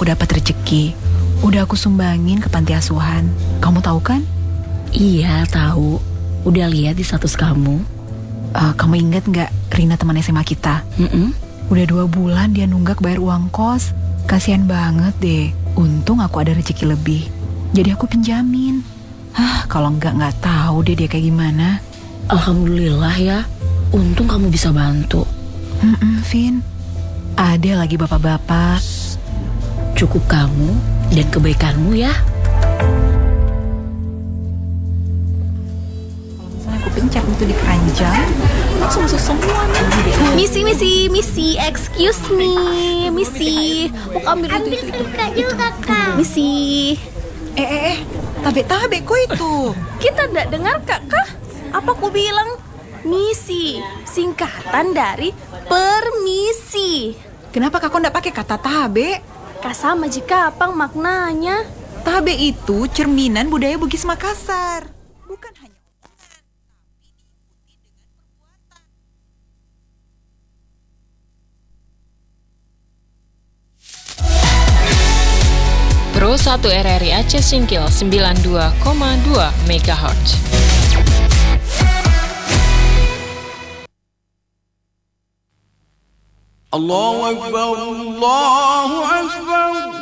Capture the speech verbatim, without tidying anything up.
dapat rezeki. Udah aku sumbangin ke panti asuhan. Kamu tahu kan? Iya, tahu. Udah lihat di status kamu. Uh, kamu ingat nggak Rina teman S M A kita? Mm-mm. Udah dua bulan dia nunggak bayar uang kos. Kasian banget deh. Untung aku ada rezeki lebih. Jadi aku pinjamin. Hah, kalau nggak nggak tahu deh dia kayak gimana. Alhamdulillah ya. Untung kamu bisa bantu. Mm-mm, Vin. Ada lagi bapak-bapak. Cukup kamu dan kebaikanmu ya. Kalau misalnya aku pencet itu di keranjang, langsung masuk semua nih. Misi, misi, misi, excuse me, misi. Mau ambil itu, itu, itu. juga, Kak. Misi. Eh, eh, eh, tabe-tabe kok itu. Kita tidak dengar, Kakak. Apa aku bilang? Misi, singkatan dari permisi. Kenapa kakak nggak pakai kata tabe? Kak sama jika apa maknanya? Tabe itu cerminan budaya Bugis Makassar. Bukan hanya Pro satu R R I Aceh Singkil sembilan puluh dua koma dua megahertz. Allahu Akbar, Allahu Akbar.